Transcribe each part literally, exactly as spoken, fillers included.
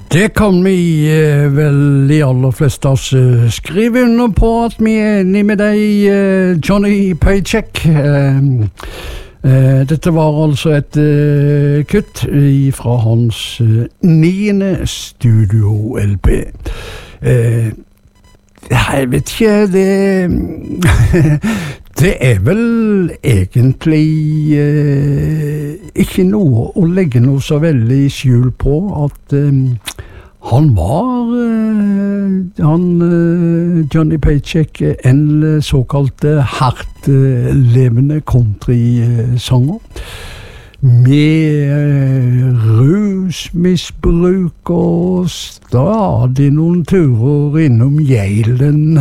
Det kan vi eh, vel de aller fleste av oss eh, skrive under på at vi er enige med deg, eh, Johnny Paycheck. Eh, eh, dette var altså et eh, kutt fra hans eh, niende studio-L P. Eh, jeg vet ikke, det... Det er vel egentlig eh, ikke noe å legge noe så veldig skjul på at eh, han var, eh, han, eh, Johnny Paycheck, en såkalt hardt eh, levende country-sanger. Med eh, rusmisbruk og stadig noen turer innom Yalen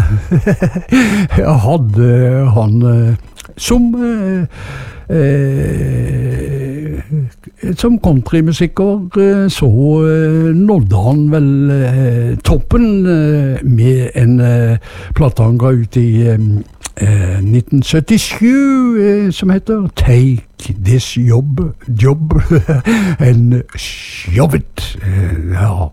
hadde han eh, som eh, eh, som countrymusiker eh, så eh, nådde han vel eh, toppen eh, med en eh, plate han ga ut i eh, Eh, nitten syttisju, eh, som heter Take This Job, job and Shove It. Eh, ja.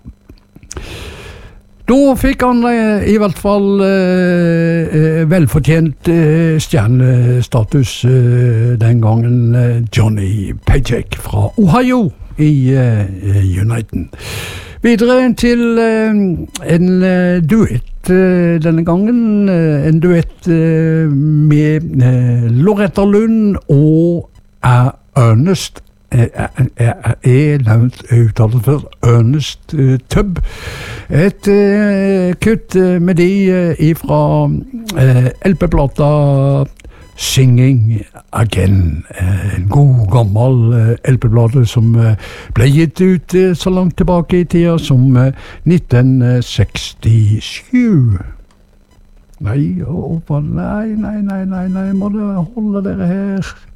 Da fikk han eh, i hvert fall eh, velfortjent eh, stjernestatus eh, den gangen, eh, Johnny Paycheck fra Ohio i eh, United. Videre til eh, en eh, duett eh, denne gangen, eh, en duett eh, med eh, Loretta Lund og er Ernest, er, er, er langt uttalt for Ernest eh, Tubb. Et eh, kutt eh, med de eh, fra eh, L P-plata Singing Again, en god gammel L P-plate som ble gitt ut så langt tilbake i tida som nitten sekstisju. Nei, å, nei, nei, nei, nei, nei, må dere holde dere her.